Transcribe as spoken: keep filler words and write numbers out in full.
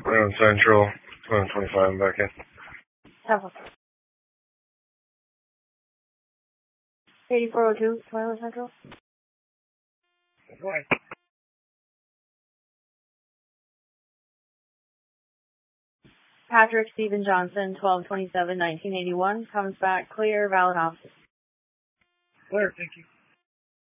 twenty-one Central, twenty-one twenty-five, I'm back in. Have a eighty-four oh two, twenty-one Central. Right. Patrick Stephen Johnson, twelve twenty-seven nineteen eighty-one, comes back clear, valid officer. Clear, thank you.